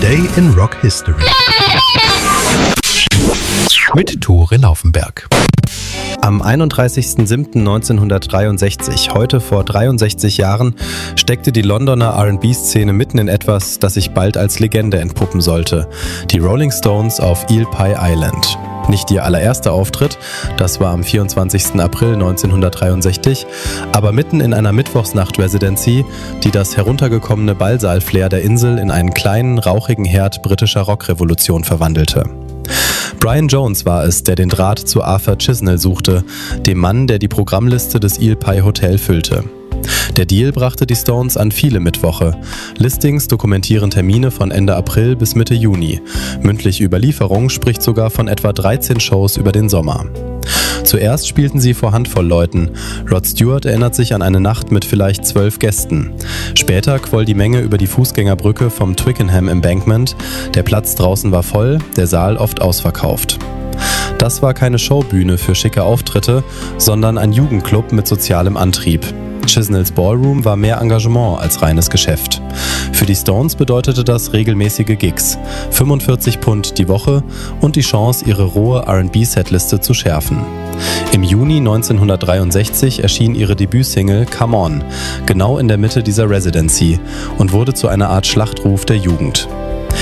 Today in Rock History mit Tore Laufenberg. Am 31.07.1963, heute vor 63 Jahren, steckte die Londoner R&B-Szene mitten in etwas, das sich bald als Legende entpuppen sollte: die Rolling Stones auf Eel Pie Island. Nicht ihr allererster Auftritt, das war am 24. April 1963, aber mitten in einer Mittwochsnacht-Residency, die das heruntergekommene Ballsaal-Flair der Insel in einen kleinen, rauchigen Herd britischer Rockrevolution verwandelte. Brian Jones war es, der den Draht zu Arthur Chisnell suchte, dem Mann, der die Programmliste des Eel Pie Hotel füllte. Der Deal brachte die Stones an viele Mittwoche. Listings dokumentieren Termine von Ende April bis Mitte Juni. Mündliche Überlieferung spricht sogar von etwa 13 Shows über den Sommer. Zuerst spielten sie vor Handvoll Leuten. Rod Stewart erinnert sich an eine Nacht mit vielleicht 12 Gästen. Später quoll die Menge über die Fußgängerbrücke vom Twickenham Embankment. Der Platz draußen war voll, der Saal oft ausverkauft. Das war keine Showbühne für schicke Auftritte, sondern ein Jugendclub mit sozialem Antrieb. Chisnells Ballroom war mehr Engagement als reines Geschäft. Für die Stones bedeutete das regelmäßige Gigs, 45 Pfund die Woche und die Chance, ihre rohe R&B-Setliste zu schärfen. Im Juni 1963 erschien ihre Debütsingle Come On, genau in der Mitte dieser Residency, und wurde zu einer Art Schlachtruf der Jugend.